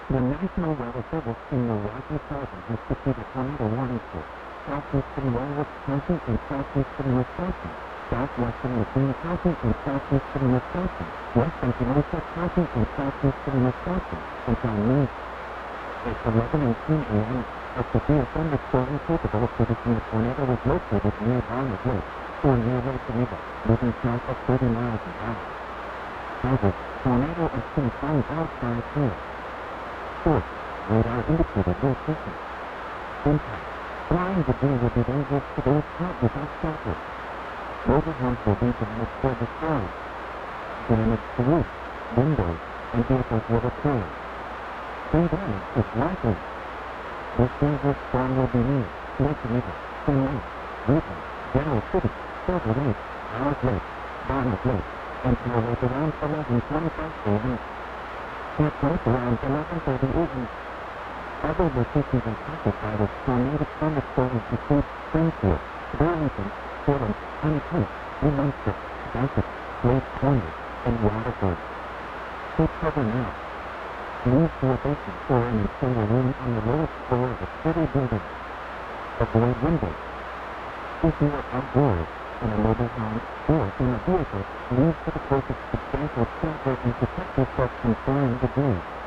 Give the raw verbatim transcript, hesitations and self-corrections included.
The National Weather Service in Milwaukee, Wisconsin has issued a tornado warning for southeastern Warwick County and southeastern Wisconsin, southwestern McLean County and southeastern Wisconsin, western Kenosha County and southeastern Wisconsin, until noon. At eleven eighteen a m, a severe thunderstorm capable of producing a tornado was located near Barnett Lake, or near Lake Geneva, moving south of thirty miles an hour. However, tornado is confirmed outside here. Source: radar indicated location. Impact: flying debris will be dangerous to those caught without shelter. Motorhomes will be damaged or destroyed. Damage to roofs, windows, and vehicles will occur. Tree damage is likely. This dangerous storm will be near Lake Geneva, Twin Lakes, Wheaton, General City, Silver Lake, Howard Lake, Barnett Lake, and will wait around eleven twenty-five a m. At night around eleven thirty a m. Other locations affected by this tornado thunderstorm include Springfield, Burlington, Salem, Honeycomb, New Munster, Bassett, Lake Corners, and Waterford. Take cover now. Move to a basement or an interior room on the lowest floor of a city building. Avoid windows. If you are outdoors, in a mobile home, or in a vehicle, move to the closest substantial shelter and protect yourself from flying debris.